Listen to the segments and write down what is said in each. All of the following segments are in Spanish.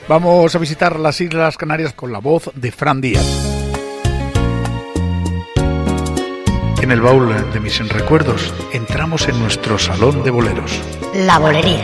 Vamos a visitar las Islas Canarias con la voz de Fran Díaz. En el baúl de mis recuerdos entramos en nuestro salón de boleros. La bolería.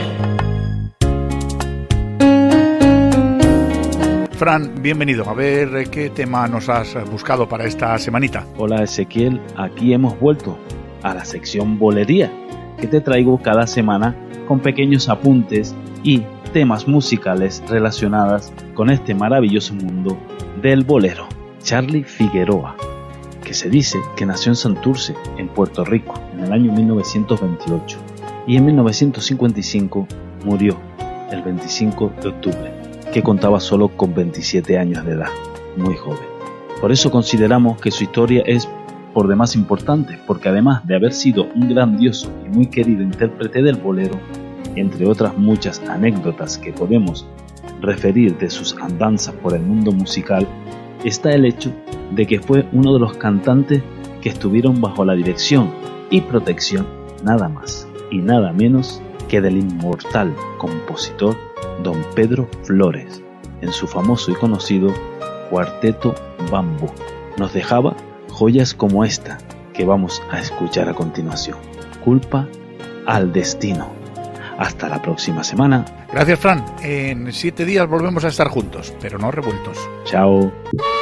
Fran, bienvenido. A ver qué tema nos has buscado para esta semanita. Hola Ezequiel, aquí hemos vuelto a la sección bolería, que te traigo cada semana con pequeños apuntes y temas musicales relacionadas con este maravilloso mundo del bolero. Charly Figueroa, que se dice que nació en Santurce, en Puerto Rico, en el año 1928 y en 1955 murió el 25 de octubre, que contaba solo con 27 años de edad, muy joven. Por eso consideramos que su historia es por demás importante, porque además de haber sido un grandioso y muy querido intérprete del bolero, entre otras muchas anécdotas que podemos referir de sus andanzas por el mundo musical, está el hecho de que fue uno de los cantantes que estuvieron bajo la dirección y protección nada más y nada menos que del inmortal compositor Don Pedro Flores, en su famoso y conocido Cuarteto Bambú. Nos dejaba joyas como esta que vamos a escuchar a continuación. Culpa al destino. Hasta la próxima semana. Gracias, Fran. En 7 días volvemos a estar juntos, pero no revueltos. Chao.